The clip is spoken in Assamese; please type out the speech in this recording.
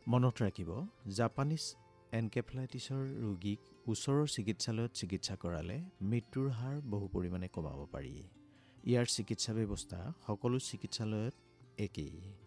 মনত ৰাখিব, জাপানীজ এনকেফেলাইটিছৰ ৰোগীক ওচৰৰ চিকিৎসালয়ত চিকিৎসা কৰালে মৃত্যুৰ হাৰ বহু পৰিমাণে কমাব পাৰি। ইয়াৰ চিকিৎসা ব্যৱস্থা সকলো চিকিৎসালয়ত একেই।